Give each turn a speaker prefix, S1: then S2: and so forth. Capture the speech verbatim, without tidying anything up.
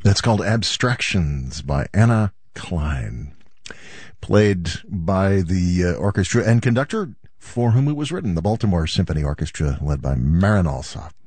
S1: That's called Abstractions by Anna Klein, played by the uh, orchestra and conductor for whom it was written, the Baltimore Symphony Orchestra, led by Marin Alsop.